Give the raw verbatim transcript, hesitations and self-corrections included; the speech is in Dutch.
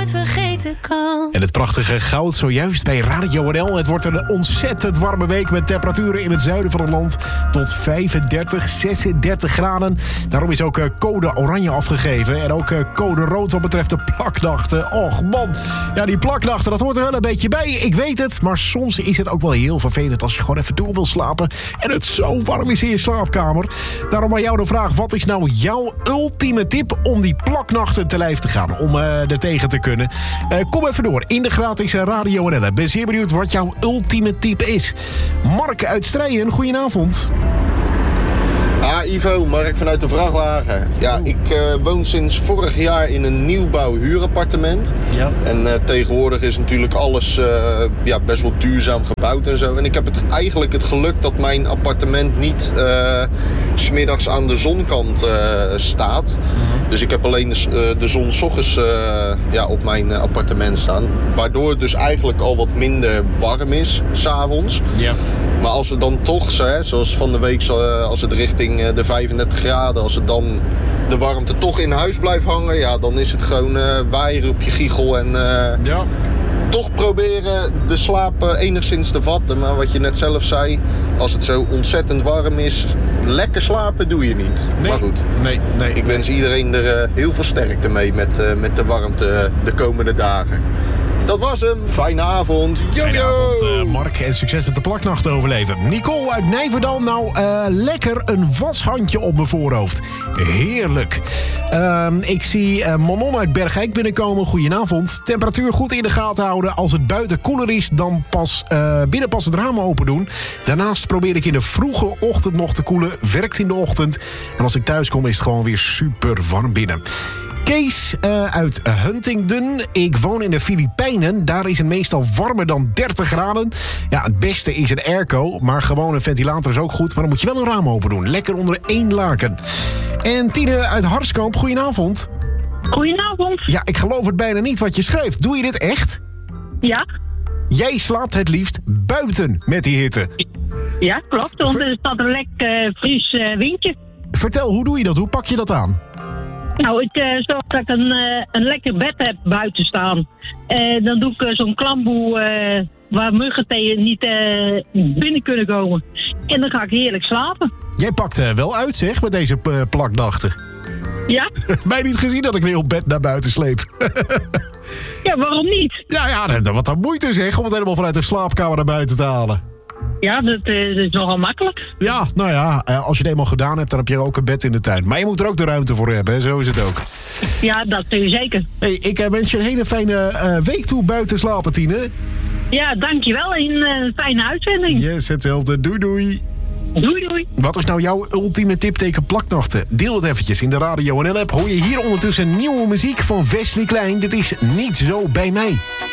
nooit vergeten kan. En het prachtige goud zojuist bij Radio N L. Het wordt een ontzettend warme week met temperaturen in het zuiden van het land tot vijfendertig, zesendertig graden. Daarom is ook uh, code oranje afgegeven. En ook uh, code rood wat betreft de plaknachten. Och man, ja die plaknachten, dat hoort er wel een beetje bij. Ik weet het, maar soms is het ook wel heel vervelend als je gewoon even door wil slapen en het zo warm is in je slaapkamer. Daarom aan jou de vraag, wat is nou jouw ultieme tip om die plaknachten te lijf te gaan? Om uh, er tegen te kunnen. Uh, kom even door in de gratis Radio N L. Ik ben zeer benieuwd wat jouw ultieme tip is. Mark uit Strijen, goedenavond. Ah, Ivo, Mark vanuit de vrachtwagen. Ja, ik uh, woon sinds vorig jaar in een nieuwbouw huurappartement. Ja. En uh, tegenwoordig is natuurlijk alles uh, ja, best wel duurzaam gebouwd en zo. En ik heb het, eigenlijk het geluk dat mijn appartement niet uh, 's middags aan de zonkant uh, staat. Uh-huh. Dus ik heb alleen de, uh, de zon 's ochtends uh, ja, op mijn uh, appartement staan. Waardoor het dus eigenlijk al wat minder warm is, 's avonds. Ja. Maar als het dan toch, hè, zoals van de week, als het richting de vijfendertig graden, als het dan de warmte toch in huis blijft hangen, ja, dan is het gewoon uh, waaieren op je giegel en uh, ja. toch proberen de slaap uh, enigszins te vatten. Maar wat je net zelf zei, als het zo ontzettend warm is, lekker slapen doe je niet. Nee, maar goed, nee, nee, ik wens nee. iedereen er uh, heel veel sterkte mee met, uh, met de warmte uh, de komende dagen. Dat was hem. Fijne avond. Yo, Fijne yo. avond, uh, Mark. En succes met de plaknachten overleven. Nicole uit Nijverdal. Nou, uh, lekker een washandje op mijn voorhoofd. Heerlijk. Uh, ik zie uh, Manon uit Bergijk binnenkomen. Goedenavond. Temperatuur goed in de gaten houden. Als het buiten koeler is, dan pas uh, binnen pas het raam open doen. Daarnaast probeer ik in de vroege ochtend nog te koelen. Werkt in de ochtend. En als ik thuis kom, is het gewoon weer super warm binnen. Kees uh, uit Huntingdon. Ik woon in de Filipijnen. Daar is het meestal warmer dan dertig graden. Ja, het beste is een airco. Maar gewoon een ventilator is ook goed. Maar dan moet je wel een raam open doen. Lekker onder één laken. En Tine uit Harskamp. Goedenavond. Goedenavond. Ja, ik geloof het bijna niet wat je schrijft. Doe je dit echt? Ja. Jij slaapt het liefst buiten met die hitte. Ja, klopt. Want er staat een lekker uh, fris uh, windje. Vertel, hoe doe je dat? Hoe pak je dat aan? Nou, ik uh, zorg dat ik een, uh, een lekker bed heb buiten staan. Uh, dan doe ik uh, zo'n klamboe uh, waar muggen tegen niet uh, binnen kunnen komen. En dan ga ik heerlijk slapen. Jij pakt uh, wel uit, zeg, met deze uh, plaknachten. Ja? Mij niet gezien dat ik een heel bed naar buiten sleep. Ja, waarom niet? Ja, ja, wat dan moeite zeg, om het helemaal vanuit de slaapkamer naar buiten te halen. Ja, dat, uh, dat is nogal makkelijk. Ja, nou ja, als je het eenmaal gedaan hebt, dan heb je ook een bed in de tuin. Maar je moet er ook de ruimte voor hebben, hè? Zo is het ook. Ja, dat doe je zeker. Hey, ik uh, wens je een hele fijne uh, week toe buiten slapen, Tine. Ja, dankjewel. Een uh, fijne uitzending. Yes, hetzelfde. Doei, doei. Doei, doei. Wat is nou jouw ultieme tip tegen plaknachten? Deel het eventjes in de Radio N L-app. Hoor je hier ondertussen nieuwe muziek van Wesley Klein. Dit is Niet Zo Bij Mij.